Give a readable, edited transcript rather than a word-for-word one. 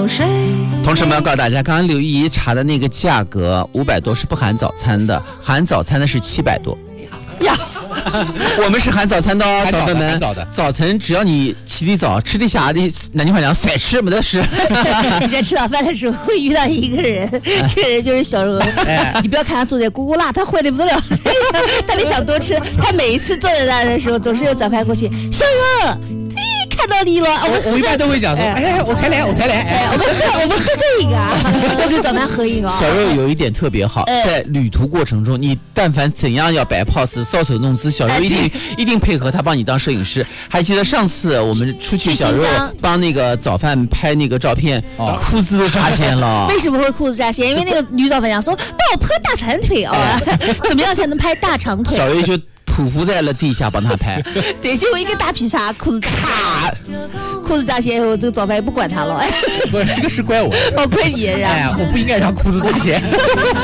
有谁？ 同时我们要告诉大家，刚刚刘姨查的那个价格500多是不含早餐的，含早餐的是700多。 呀， 我们是含早餐的哦，早饭们。早晨只要你起得早，吃得下的，南京话讲甩吃没得事。 你在吃早饭的时候会遇到一个人，这个人就是小柔。你不要看他坐在咕咕辣，他坏的不得了。他得想多吃，他每一次坐在那儿的时候，总是有早饭过去，小柔。看到你了， 我一般都会讲说，我才来，我们喝这个啊，我跟早饭合一个。 小肉有一点特别好，在旅途过程中，你但凡怎样要摆 pose、搔首弄姿，小肉一定配合他，帮你当摄影师。还记得上次我们出去，小肉帮那个早饭拍那个照片，裤子都塌陷了。 为什么会裤子塌陷？因为那个女早饭讲说，帮我拍大长腿啊，怎么样才能拍大长腿？ 小肉就匍匐在了地下帮他拍， 对，结果一个大劈叉，裤子咔，裤子扎线以后，这个早饭也不管他了， 不是这个是怪我， 怪你， 我不应该让裤子扎线。